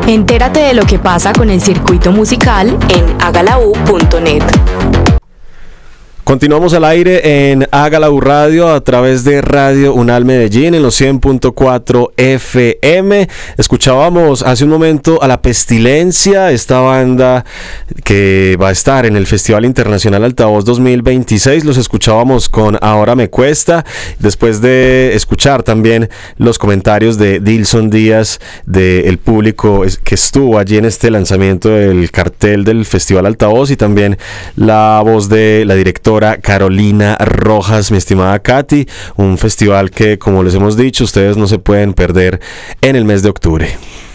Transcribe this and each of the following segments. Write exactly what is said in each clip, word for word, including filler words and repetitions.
Entérate de lo que pasa con el circuito musical en hagalau punto net. Continuamos al aire en Hagalau Radio a través de Radio Unal Medellín en los cien punto cuatro F M. Escuchábamos hace un momento a La Pestilencia, esta banda que va a estar en el Festival Internacional Altavoz dos mil veintiséis. Los escuchábamos con Ahora Me Cuesta, después de escuchar también los comentarios de Dilson Díaz, del público que estuvo allí en este lanzamiento del cartel del Festival Altavoz, y también la voz de la directora Carolina Rojas, mi estimada Katy. Un festival que, como les hemos dicho, ustedes no se pueden perder en el mes de octubre.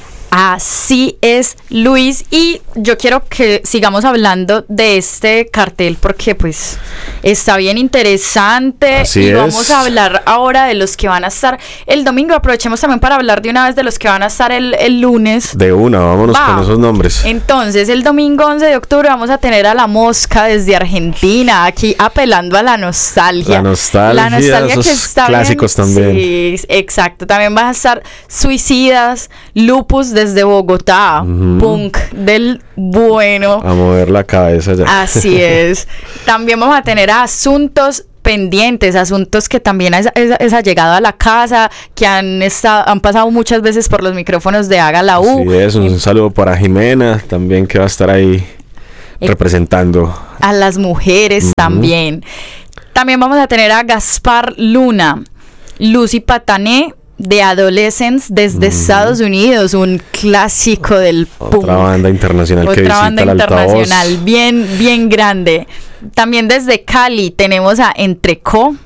Así es, Luis, y yo quiero que sigamos hablando de este cartel porque pues está bien interesante. Así y es. Vamos a hablar ahora de los que van a estar el domingo. Aprovechemos también para hablar de una vez de los que van a estar el, el lunes. De una, vámonos Va. con esos nombres. Entonces, el domingo once de octubre vamos a tener a La Mosca desde Argentina, aquí apelando a la nostalgia. La nostalgia, La nostalgia esos que está clásicos bien. también. Sí, exacto. También va a estar Suicidas, Lupus desde Bogotá, uh-huh. Punk del bueno. A mover la cabeza ya. Así es. También vamos a tener a Asuntos Pendientes, asuntos que también es, es, es llegado a la casa, que han estado, han pasado muchas veces por los micrófonos de Hagalau. Sí, es un saludo para Jimena, también, que va a estar ahí eh, representando a las mujeres, uh-huh. también. También vamos a tener a Gaspar Luna, Lucy Patané, de Adolescents desde mm. Estados Unidos, un clásico del punk. Otra banda internacional Otra que visita banda el internacional, altavoz. bien, bien grande. También desde Cali tenemos a Entrecó.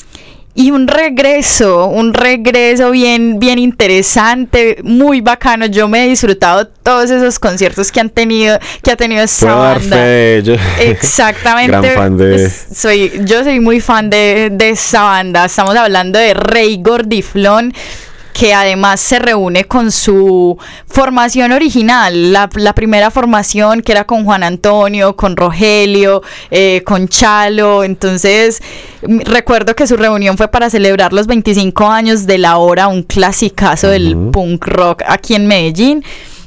Y un regreso, un regreso bien, bien interesante, muy bacano. Yo me he disfrutado todos esos conciertos que han tenido, que ha tenido esta Puedo banda. Dar fe, yo Exactamente. Gran fan de... Soy, yo soy muy fan de, de esta banda. Estamos hablando de Rey Gordiflón, que además se reúne con su formación original, la, la primera formación que era con Juan Antonio, con Rogelio, eh, con Chalo. Entonces recuerdo que su reunión fue para celebrar los veinticinco años de La Hora, un clasicazo uh-huh. del punk rock aquí en Medellín.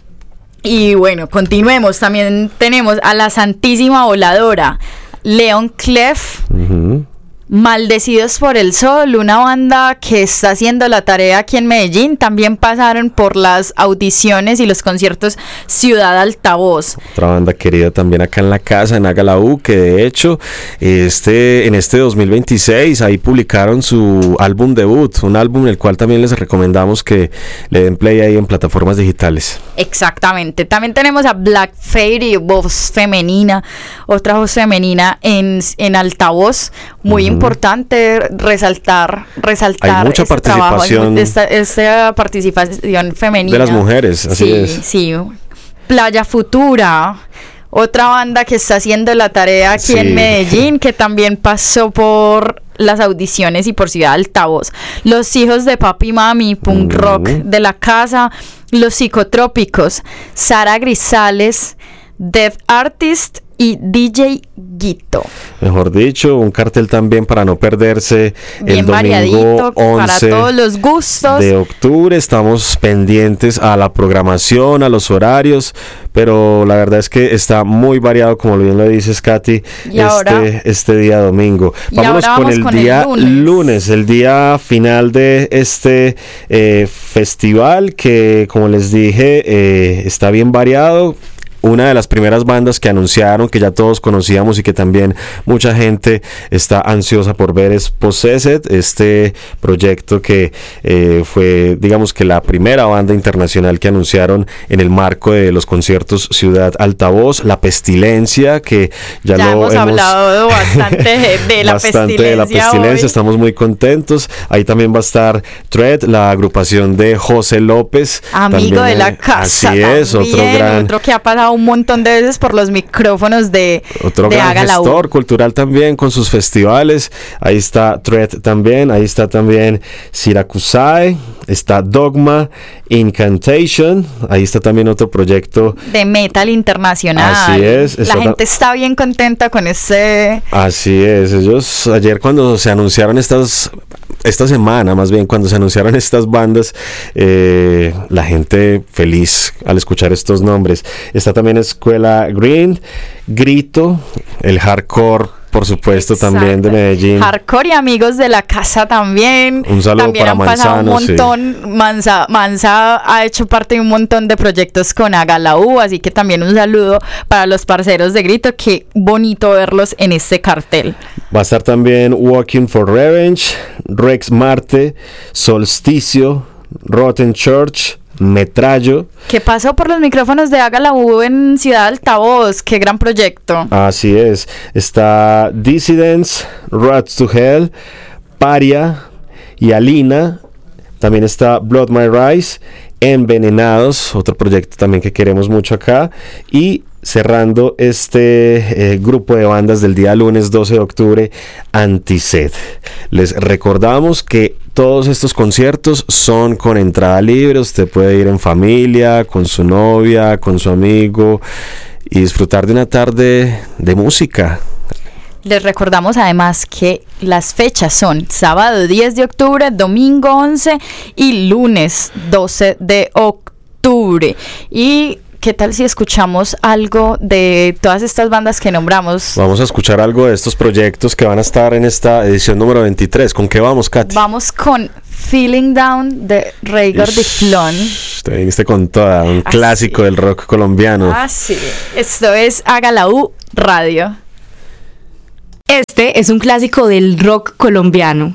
Y bueno, continuemos. También tenemos a La Santísima Voladora, León Clef, uh-huh. Maldecidos por el Sol, una banda que está haciendo la tarea aquí en Medellín. También pasaron por las audiciones y los conciertos Ciudad Altavoz. Otra banda querida también acá en la casa, en Hagalau, que de hecho este, en este dos mil veintiséis ahí publicaron su álbum debut, un álbum el cual también les recomendamos que le den play ahí en plataformas digitales. Exactamente. También tenemos a Black Fairy, voz femenina, otra voz femenina en, en altavoz, muy uh-huh. importante resaltar resaltar hay mucha este participación trabajo, esta, esta participación femenina de las mujeres, así sí, es. Sí, Playa Futura, otra banda que está haciendo la tarea aquí sí. en Medellín, que también pasó por las audiciones y por Ciudad Altavoz. Los Hijos de Papi Mami, punk uh-huh. rock de la casa. Los Psicotrópicos, Sara Grisales, Death Artist y D J Guito. Mejor dicho, un cartel también para no perderse. Bien el domingo once para todos los gustos de octubre. Estamos pendientes a la programación, a los horarios, pero la verdad es que está muy variado, como bien lo dices, Katy, este, ahora, este día domingo. Vámonos con vamos el con día el lunes. lunes, el día final de este eh, festival que, como les dije, eh, está bien variado. Una de las primeras bandas que anunciaron, que ya todos conocíamos y que también mucha gente está ansiosa por ver, es Possessed, este proyecto que eh, fue, digamos que la primera banda internacional que anunciaron en el marco de los conciertos Ciudad Altavoz. La Pestilencia, que ya, ya lo hemos, hemos hablado bastante de, de la bastante Pestilencia de la Pestilencia, hoy. Estamos muy contentos. Ahí también va a estar Thread, la agrupación de José López, amigo también, de la casa, así es, también, otro gran otro que ha pasado un montón de veces por los micrófonos de otro de gran Hagalau. Gestor cultural también con sus festivales. Ahí está Thread también, ahí está también Siracusae, está Dogma, Incantation, ahí está también otro proyecto de metal internacional. Así es. La gente ta- está bien contenta con ese. Así es. Ellos ayer cuando se anunciaron estas esta semana, más bien, cuando se anunciaron estas bandas, eh, la gente feliz al escuchar estos nombres. Está también Escuela Green, Grito, el hardcore, por supuesto. Exacto. También de Medellín. Hardcore y amigos de la casa también. Un saludo también para han Manzano, pasado un montón. Sí. Manza, Manza ha hecho parte de un montón de proyectos con Agalau, así que también un saludo para los parceros de Grito. Qué bonito verlos en este cartel. Va a estar también Walking for Revenge, Rex Marte, Solsticio, Rotten Church, Metrallo. Que pasó por los micrófonos de Agalau en Ciudad Altavoz. Qué gran proyecto. Así es. Está Dissidents, Rats to Hell, Paria y Alina. También está Blood My Rise, Envenenados, otro proyecto también que queremos mucho acá. Y cerrando este eh, grupo de bandas del día lunes doce de octubre, Antised. Les recordamos que todos estos conciertos son con entrada libre. Usted puede ir en familia, con su novia, con su amigo y disfrutar de una tarde de música. Les recordamos además que las fechas son sábado diez de octubre, domingo once y lunes doce de octubre. Y ¿qué tal si escuchamos algo de todas estas bandas que nombramos? Vamos a escuchar algo de estos proyectos que van a estar en esta edición número veintitrés. ¿Con qué vamos, Katy? Vamos con Feeling Down de Rhaegar Diflón. Te viniste con toda, un ah, clásico sí. del rock colombiano. Ah, sí. Esto es Agalau Radio. Este es un clásico del rock colombiano.